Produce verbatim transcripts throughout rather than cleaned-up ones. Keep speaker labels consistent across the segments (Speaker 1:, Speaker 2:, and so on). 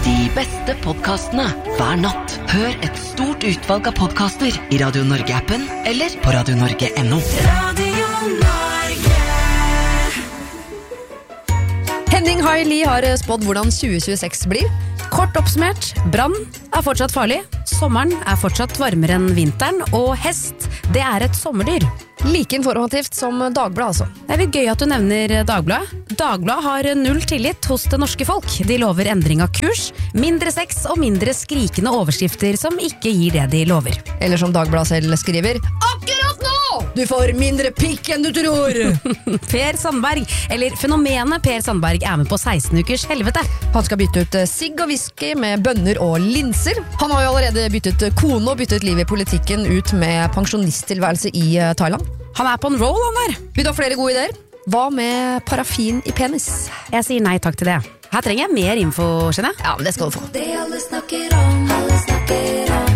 Speaker 1: De beste podcastene hver natt. Hør et stort utvalg av podcaster I Radio Norge-appen eller på radio norge punktum no. Radio Norge.
Speaker 2: Henning Haili har spådd hvordan tjue tjueseks blir.
Speaker 3: Kort oppsummert, brann er fortsatt farlig, sommeren er fortsatt varmere enn vinteren, og hest, det er et sommerdyr.
Speaker 2: Like informativt som Dagbladet, altså.
Speaker 3: Det er litt gøy at du nevner Dagbladet. Dagbladet har null tillit hos det norske folk. De lover endring av kurs, mindre sex og mindre skrikende overskrifter som ikke gir det de lover.
Speaker 2: Eller som Dagbladet selv skriver, akkurat nå! Du får mindre pikk enn du tror!
Speaker 3: Per Sandberg, eller fenomenet Per Sandberg, er med på seksten ukers helvete.
Speaker 2: Han skal bytte ut sigg og whisky med bønner og linser. Han har jo allerede byttet kone og byttet liv I politikken ut med pensjonisttilværelse I Thailand.
Speaker 3: Han er på en roll, han der.
Speaker 2: Vil du ha flere gode ideer? Hva med parafin I penis?
Speaker 3: Jeg sier nei takk til det. Her trenger jeg mer info, skjønner jeg.
Speaker 2: Ja, men det skal du få.
Speaker 4: Det alle snakker om, alle snakker om.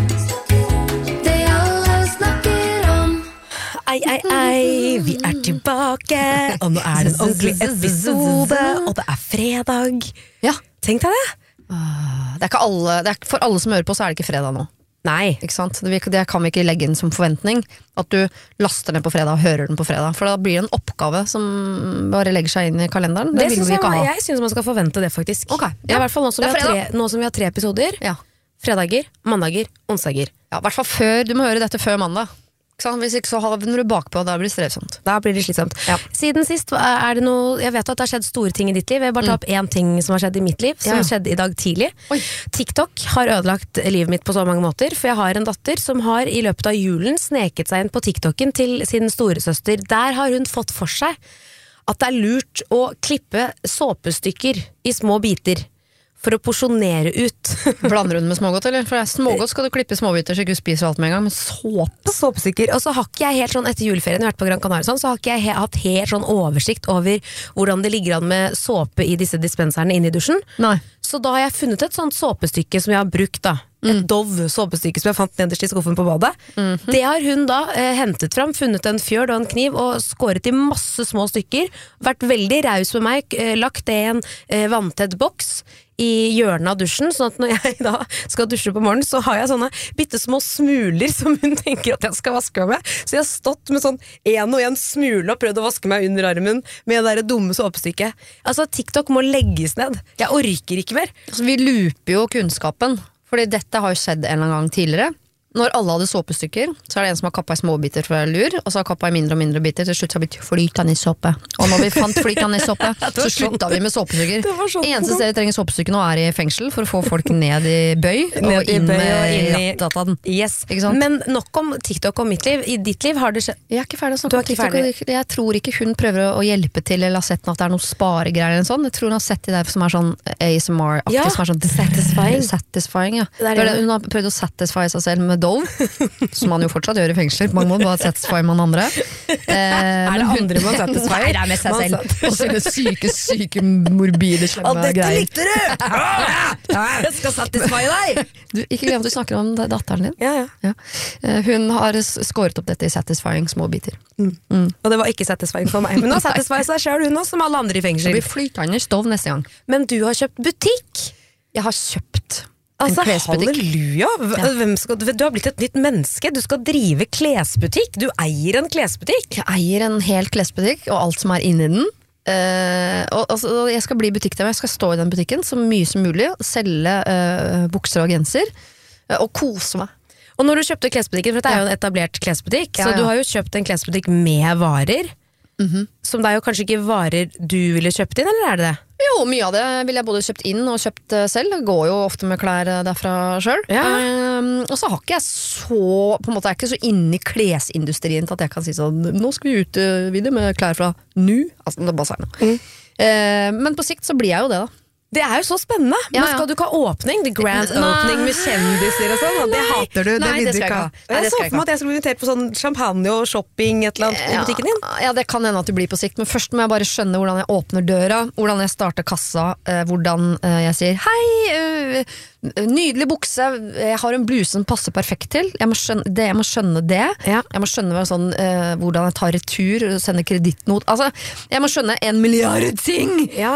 Speaker 4: Det alle snakker om.
Speaker 3: Ei, ei, ei, vi er tilbake. Og nå er det en ordentlig episode, og det er fredag.
Speaker 2: Ja.
Speaker 3: Tenk deg det.
Speaker 2: Det er ikke alle, det er, for alle som hører på så er det ikke fredag nå.
Speaker 3: Nei.
Speaker 2: Ikke sant? Det, det kan vi ikke legge inn som forventning at du laster ned på fredag og hører den på fredag, for da blir det en oppgave som bare legger seg inn I kalenderen. Det, det vil vi ikke
Speaker 3: jeg,
Speaker 2: ha.
Speaker 3: Jeg synes man skal forvente det faktisk.
Speaker 2: Ok.
Speaker 3: Ja, I hvert fall nå som, vi har tre, nå som vi har tre episoder.
Speaker 2: Ja.
Speaker 3: Fredager, mandager, onsdager.
Speaker 2: Ja, I hvert fall før, du må høre dette før mandag. Hvis ikke så havner du bakpå, da blir det strevsomt.
Speaker 3: Da blir det slitsomt.
Speaker 2: Ja.
Speaker 3: Siden sist er det noe, jeg vet at det har skjedd store ting I ditt liv. Jeg vil bare ta opp en ting som har skjedd I mitt liv, som
Speaker 2: Ja.
Speaker 3: skjedde I dag tidlig.
Speaker 2: Oi.
Speaker 3: TikTok har ødelagt livet mitt på så mange måter, for jeg har en datter som har I løpet av julen sneket seg inn på TikToken til sin storesøster. Der har hun fått for seg at det er lurt å klippe såpestykker I små biter for å porsjonere ut.
Speaker 2: Blander hun med smågodt, eller? For smågodt skal du klippe småbiter så ikke du spiser alt med en gang, men såpe.
Speaker 3: Såpestykker. Og så har ikke jeg helt sånn, etter juleferien jeg har vært på Gran Canaria, sånn, så har ikke jeg he- hatt helt sånn oversikt over hvordan det ligger an med såpe I disse dispenserne inne I dusjen.
Speaker 2: Nei.
Speaker 3: Så da har jeg funnet et sånt såpestykke som jeg har brukt da. Et Dove såpestykke som jeg fant nederst I skuffen på badet.
Speaker 2: Mm-hmm.
Speaker 3: Det har hun da eh, hentet fram, funnet en fjøl og en kniv og skåret I masse små stykker. Vært veldig raus med meg, eh, lagt det I en eh, vanntett boks I hjørnet av dusjen, sånn at når jeg da skal dusje på morgenen, så har jeg sånne bittesmå smuler som hun tenker at jeg skal vaske meg med. Så jeg har stått med sånn en og en smule og prøvd å vaske meg under armen med det der dumme såpestykket. Altså, TikTok må legges ned. Jeg orker ikke mer.
Speaker 2: Altså, vi looper jo kunnskapen, fordi dette har jo skjedd en eller annen gang tidligere. Når alle hadde såpestykker, så er det en som har kappet I småbiter for lur, og så har kappet I mindre og mindre biter, til slutt har det blitt flytende såpe. Og når vi fant flytende såpe, så sluttet vi med såpestykker.
Speaker 3: sånn.
Speaker 2: Eneste sted vi trenger såpestykker nå er I fengsel, for å få folk ned I bøy, og
Speaker 3: Ned I
Speaker 2: inn
Speaker 3: bøy
Speaker 2: med
Speaker 3: og inn I-
Speaker 2: rattatan.
Speaker 3: Yes.
Speaker 2: Ikke sant?
Speaker 3: Men nok om TikTok og mitt liv. I ditt liv har det skjedd.
Speaker 2: Jeg er ikke ferdig å
Speaker 3: Du
Speaker 2: snakke
Speaker 3: er
Speaker 2: om
Speaker 3: ikke
Speaker 2: TikTok,
Speaker 3: ferdig.
Speaker 2: og jeg tror ikke hun prøver å hjelpe til, eller har sett at det er noen sparegreier eller sånn. Jeg tror hun har sett det der som er sånn A S M R-aktig,
Speaker 3: Ja,
Speaker 2: som er sånn
Speaker 3: satisfying.
Speaker 2: satisfying ja.
Speaker 3: Det er
Speaker 2: Det
Speaker 3: det.
Speaker 2: er det. Hun har prøvd å satisfy seg selv med Dove, som man jo fortsatt gjør I fengsler på mange måter, bare satisfy man andre. Eh,
Speaker 3: Er det andre man satisfyer?
Speaker 2: Nei, det er med seg
Speaker 3: Man
Speaker 2: selv.
Speaker 3: satisfyer.
Speaker 2: Og sine syke, syke, morbide, slemme greier.
Speaker 3: likte du! Jeg skal satisfy deg!
Speaker 2: Du, ikke glem at du snakker om datteren din.
Speaker 3: Ja, ja.
Speaker 2: Ja. Eh, Hun har s- skåret opp dette I satisfying små biter.
Speaker 3: Og det var ikke satisfying for meg. Men nå satisfyer seg selv hun også, som alle andre I
Speaker 2: Det
Speaker 3: fengsel.
Speaker 2: blir flytende stov neste gang.
Speaker 3: Men du har kjøpt butikk!
Speaker 2: Jeg har kjøpt
Speaker 3: Altså,
Speaker 2: en klesbutikk.
Speaker 3: halleluja! H- Hvem skal, du du har blitt et nytt menneske. Du skal drive klesbutikk. Du eier en klesbutikk.
Speaker 2: Jeg eier en hel klesbutikk og alt som er inni den. Eh, og, altså, jeg skal bli butikkdame. Jeg skal stå I den butikken så mye som mulig, selge eh, bukser og genser, eh, og kose meg.
Speaker 3: Og når du kjøpte klesbutikken, for dette er jo en etablert klesbutikk,
Speaker 2: Ja,
Speaker 3: så
Speaker 2: ja.
Speaker 3: du har jo kjøpt en klesbutikk med varer, som det er jo kanskje ikke varer du ville kjøpt inn, eller er det det?
Speaker 2: Jo, mye av det vil jeg både kjøpt inn og kjøpt eh, selv. Jeg går jo ofte med klær eh, derfra selv.
Speaker 3: Ja.
Speaker 2: Eh, og så har ikke jeg så, på en måte er jeg ikke så inne I klesindustrien til at jeg kan si sånn, nå skal vi utvide med klær fra nu. Altså, det bare sier noe. Eh, men på sikt så blir jeg jo det da.
Speaker 3: Det er jo så spennende.
Speaker 2: Ja,
Speaker 3: Men
Speaker 2: ja.
Speaker 3: skal du ikke ha åpning? The grand
Speaker 2: Nei.
Speaker 3: opening med kjendiser og sånn? Og det hater du.
Speaker 2: Nei,
Speaker 3: det vil
Speaker 2: det
Speaker 3: du
Speaker 2: skal
Speaker 3: ikke
Speaker 2: jeg
Speaker 3: ha.
Speaker 2: ikke ha. Nei,
Speaker 3: Jeg
Speaker 2: det
Speaker 3: så
Speaker 2: skal jeg
Speaker 3: for meg at jeg skulle bli invitert på sånn champagne og shopping et eller annet I butikken din.
Speaker 2: Ja, ja, det kan hende at det blir på sikt, men først må jeg bare skjønne hvordan jeg åpner døra, hvordan jeg starter kassa, eh, hvordan eh, jeg sier hei, eh, nydelig bukse, jeg har en bluse som passer perfekt til. Jeg må skjønne det. Jeg må skjønne, det.
Speaker 3: Ja.
Speaker 2: Jeg må skjønne hva sånn, eh, hvordan jeg tar retur, sender kredittnot. Altså, jeg må skjønne en milliard ting.
Speaker 3: Ja.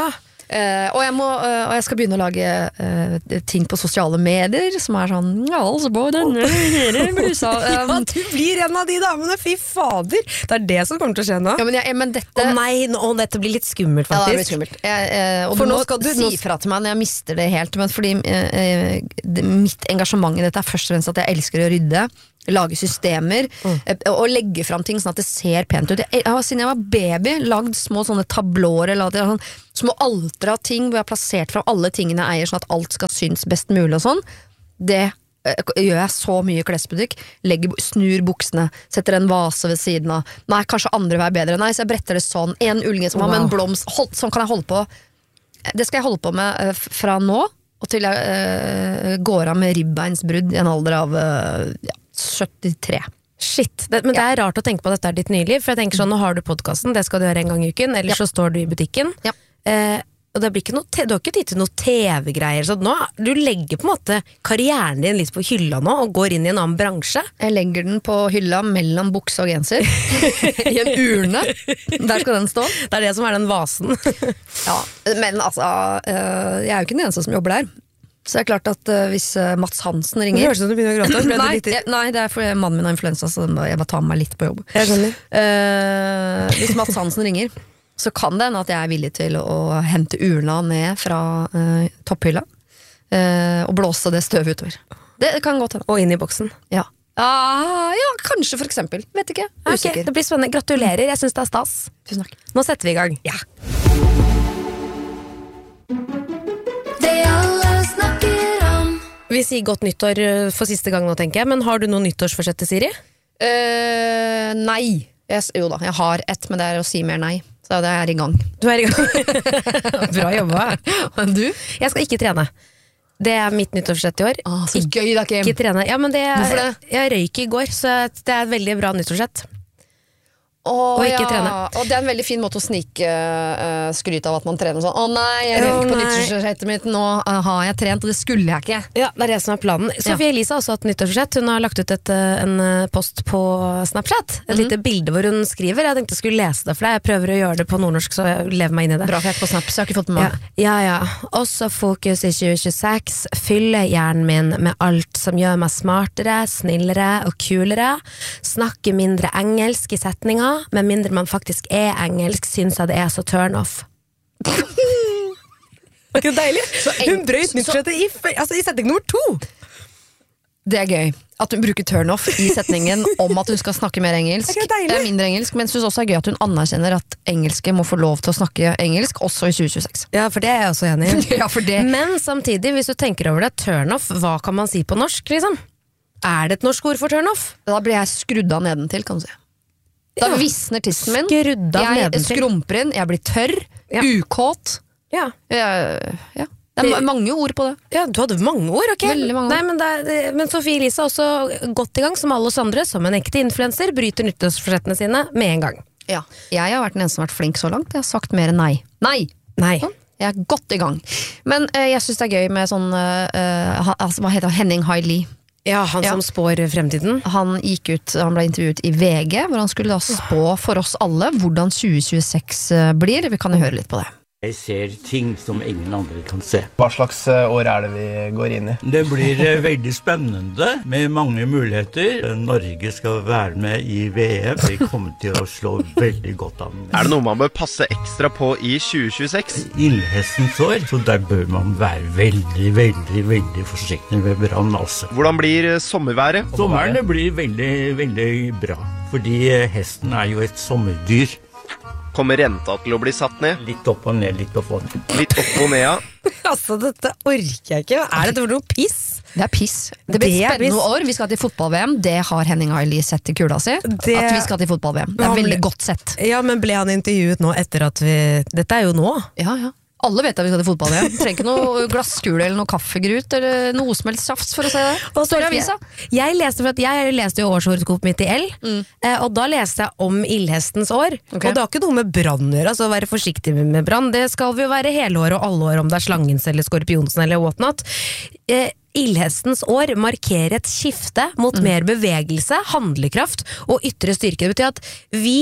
Speaker 2: Uh, og, jeg må, uh, og jeg skal begynne å lage uh, ting på sosiale medier som er sånn ja, altså på denne blusa um,
Speaker 3: Ja, du blir en av de damene, fy fader. Det er det som kommer til å skje nå.
Speaker 2: ja, men, jeg, men dette,
Speaker 3: Å nei, nå, dette blir litt skummelt
Speaker 2: ja, det blir
Speaker 3: faktisk.
Speaker 2: skummelt. Jeg, uh, og
Speaker 3: For
Speaker 2: du
Speaker 3: nå
Speaker 2: må
Speaker 3: skal du-
Speaker 2: si
Speaker 3: nå-
Speaker 2: fra til meg når jeg mister det helt, men fordi uh, det, mitt engasjement i dette er først og fremst at jeg elsker å rydde, lage systemer mm. og legge fram ting sånn at det ser pent ut. Jeg har siden jeg var baby lagd små sånne tablåer eller sånn, små alter av ting hvor jeg har plassert fram alle tingene jeg eier sånn at alt skal synes best mulig og sånn. Det eh, gjør jeg så mye i klesbutikk. Legger, snur buksene, setter en vase ved siden av. Nei, kanskje andre vær bedre. Nei, så jeg bretter det sånn. En ullunge som har med en blomst. Hold, sånn kan jeg holde på. Det skal jeg holde på med eh, fra nå og til jeg eh, går av med ribbeinsbrudd i en alder av eh, ja, syttitre.
Speaker 3: Shit, det, men det er rart å tenke på at dette er ditt nye liv. For jeg tenker sånn, nå har du podcasten, det skal du gjøre en gang i uken. Ellers
Speaker 2: Ja.
Speaker 3: så står du i butikken
Speaker 2: Ja.
Speaker 3: eh, Og det blir ikke noe, te- du har ikke tid til noe T V-greier. Så nå, du legger på en måte karrieren din litt på hylla nå og går inn i en annen bransje.
Speaker 2: Jeg legger den på hylla mellom bukse og genser i en urne. Der skal den stå.
Speaker 3: Det er det som er den vasen.
Speaker 2: Ja, men altså øh, jeg er jo ikke den eneste som jobber der. Så det er klart at øh, hvis øh, Mats Hansen
Speaker 3: Det
Speaker 2: ringer
Speaker 3: høres ut som du begynner å gråte. Ble du
Speaker 2: nei,
Speaker 3: litt-
Speaker 2: jeg, nei, det er fordi mannen min har influensa, så jeg bare tar med meg litt på jobb.
Speaker 3: Jeg skjønner.
Speaker 2: Eh, hvis Mats Hansen ringer, så kan det hende at jeg er villig til å hente urna ned fra øh, topphylla øh, og blåse det støvet utover. Det kan godt hende.
Speaker 3: Og inn i boksen.
Speaker 2: Ja. Ah, ja, kanskje for eksempel. Vet ikke.
Speaker 3: Ok,
Speaker 2: Usikker.
Speaker 3: det blir spennende. Gratulerer, jeg synes det er stas.
Speaker 2: Tusen takk.
Speaker 3: Nå setter vi i gang.
Speaker 2: Ja.
Speaker 4: Det alle snakker om.
Speaker 3: Vi sier godt nyttår eh, for siste gang nå, tenker jeg. Men har du noe nyttårsforsett til Siri?
Speaker 2: Eh, nei. Jeg, jo da, jeg har ett, men det er å si mer nei. Så det er i gang.
Speaker 3: Du er i gang. Bra jobba.
Speaker 2: Men du?
Speaker 3: Jeg skal ikke trene. Det er mitt nyttårsforsett i år.
Speaker 2: Ah, så gøy da, Kim.
Speaker 3: Ikke trene. Ja, men det,
Speaker 2: Hvorfor det?
Speaker 3: Jeg røyk i går, så det er et veldig bra nyttårsforsett.
Speaker 2: Åh,
Speaker 3: Og ikke
Speaker 2: ja.
Speaker 3: trene.
Speaker 2: Og det er en veldig fin måte å snike uh, skryte av at man trener sånn. Å nei, jeg
Speaker 3: Å,
Speaker 2: røyker på
Speaker 3: nei.
Speaker 2: nyttårsforsettet mitt. Nå uh, har jeg trent, og det skulle jeg ikke.
Speaker 3: Ja, det er det som er planen. Sofie Elise har også hatt nyttårsforsett. Hun har lagt ut et, eh, en eh, post på Snapchat. Et lite bilde hvor hun skriver. Jeg tenkte jeg skulle lese det for deg. Jeg prøver å gjøre det på nordnorsk, så jeg lever meg inn i det.
Speaker 2: Bra, for jeg er ikke på Snap, så jeg har ikke fått med
Speaker 3: Ja,
Speaker 2: meg.
Speaker 3: ja, ja. Også fokus i tjue tjueseks. Fylle hjernen min med alt som gjør meg smartere, snillere og kulere. Snakke mindre engelsk i setninga, med mindre man faktisk er engelsk, syns jeg det er så turn off. Var ikke det deilig?
Speaker 2: enk-
Speaker 3: Hun brøt
Speaker 2: så-
Speaker 3: nyttårsforsettet i, f- altså, i setning nummer to.
Speaker 2: Det er gøy. At hun bruker turn-off i setningen om at hun skal snakke mer engelsk.
Speaker 3: Det er ikke deilig.
Speaker 2: Eh, mindre engelsk, men jeg synes også det er gøy at hun anerkjenner at engelske må få lov til å snakke engelsk, også i tjue tjueseks.
Speaker 3: Ja, for det er jeg også enig i.
Speaker 2: Ja, for det
Speaker 3: Men samtidig, hvis du tenker over det, turn off, hva kan man si på norsk, liksom? Er det et norsk ord for turn off?
Speaker 2: Da blir jeg skrudd av nedentil, kan du si. Da
Speaker 3: Ja.
Speaker 2: visner tissen min.
Speaker 3: Skrudd av
Speaker 2: Jeg
Speaker 3: nedentil.
Speaker 2: skrumper inn, jeg blir tørr,
Speaker 3: Ja.
Speaker 2: ukåt.
Speaker 3: Ja.
Speaker 2: Jeg, ja. Det er ma- mange ord på det.
Speaker 3: Ja, du hadde mange ord, ok?
Speaker 2: Veldig mange ord.
Speaker 3: Nei, men, det, er- det, men Sofie Elise er også godt i gang, som alle oss andre, som en ekte influenser, bryter nyttårsforsettene sine med en gang.
Speaker 2: Ja. Jeg har vært den eneste som har vært flink så langt. Jeg har sagt mer enn nei. Nei!
Speaker 3: Nei.
Speaker 2: Sånn. Jeg er godt i gang. Men eh, jeg syns det er gøy med sånn eh, ha- altså, hva heter han? Henning Haili.
Speaker 3: Ja, han
Speaker 2: Ja.
Speaker 3: som spår fremtiden.
Speaker 2: Han gikk ut, han ble intervjuet i V G, hvor han skulle da spå for oss alle hvordan tjue tjueseks eh, blir. Vi kan jo høre litt på det.
Speaker 5: Jeg ser ting som ingen andre kan se.
Speaker 6: Hva slags eh, år er det vi går inn i?
Speaker 5: Det blir eh, veldig spennende med mange muligheter. Norge skal være med i V M. Vi kommer til å slå veldig godt an.
Speaker 6: Er det noe man bør passe ekstra på i tjue tjueseks?
Speaker 5: Ildhestens år, så der bør man være veldig, veldig, veldig forsiktig ved brann, altså.
Speaker 6: Hvordan blir eh, sommerværet?
Speaker 5: Sommeren det blir veldig, veldig bra, fordi eh, hesten er jo et sommerdyr.
Speaker 6: Kommer renta til å bli satt ned?
Speaker 5: Litt opp og ned, litt opp og ned.
Speaker 6: Litt opp og ned, ja.
Speaker 3: Altså, dette orker jeg ikke. Er dette for noe piss?
Speaker 2: Det er piss. Det blir
Speaker 3: Det er
Speaker 2: spennende
Speaker 3: piss.
Speaker 2: år. Vi skal til fotball-V M. Det har Henning Haili sett i kula si.
Speaker 3: Det-
Speaker 2: At vi skal til fotball-V M. Det er
Speaker 3: Han ble-
Speaker 2: veldig godt sett.
Speaker 3: Ja, men ble han intervjuet nå etter at vi... Dette er jo nå.
Speaker 2: Ja, ja. Alle vet at vi skal til fotball-V M. Trenger ikke noe glasskule eller noe kaffegrut eller noe som helst safs for å se det.
Speaker 3: Og
Speaker 2: Står i avisa.
Speaker 3: Jeg leste, for at jeg leste jo årshoroskopet mitt i L, eh, og da leste jeg om ildhestens år.
Speaker 2: Ok.
Speaker 3: Og det har ikke noe med brann å gjøre, altså være forsiktig med brann. Det skal vi jo være hele år og alle år, om det er slangens eller skorpionsen eller whatnot. Eh, Ildhestens år markerer et skifte mot mer bevegelse, handlekraft og ytre styrke. Det betyr at vi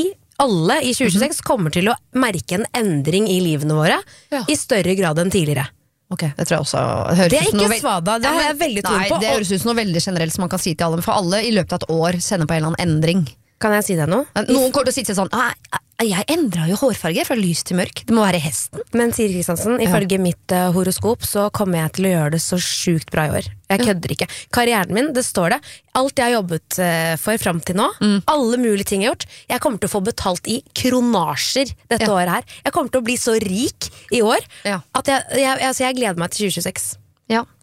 Speaker 3: alle i tjue tjueseks kommer til å merke en endring i livene våre
Speaker 2: Ja.
Speaker 3: i større grad enn tidligere.
Speaker 2: Ok, det tror jeg også høres
Speaker 3: Det er
Speaker 2: ut som
Speaker 3: ikke
Speaker 2: noe veld-
Speaker 3: svada, det har jeg veldig troen
Speaker 2: Nei,
Speaker 3: på.
Speaker 2: det
Speaker 3: Og-
Speaker 2: høres ut som noe veldig generelt som man kan si til alle, for alle i løpet av et år sender på en eller annen endring.
Speaker 3: Kan jeg si deg noe?
Speaker 2: Noen kommer til å sitte sånn «Ah, jeg endret jo hårfarge fra lys til mørk, det må være hesten.
Speaker 3: Men Siri Kristiansen, ifølge mitt uh, horoskop så kommer jeg til å gjøre det så sjukt bra i år. Jeg kødder ikke. Karrieren min, det står det. Alt jeg har jobbet uh, for fram til nå, alle mulige ting jeg har gjort, jeg kommer til å få betalt i kronasjer dette
Speaker 2: Ja.
Speaker 3: året her. Jeg kommer til å bli så rik i år
Speaker 2: Ja.
Speaker 3: at jeg, jeg, altså jeg gleder meg til tjue tjueseks.
Speaker 2: Ja.